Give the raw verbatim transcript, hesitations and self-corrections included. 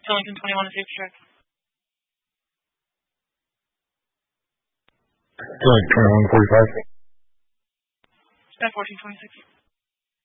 to Lincoln twenty-one to safety check. Like twenty-one forty-five. Step fourteen twenty-six.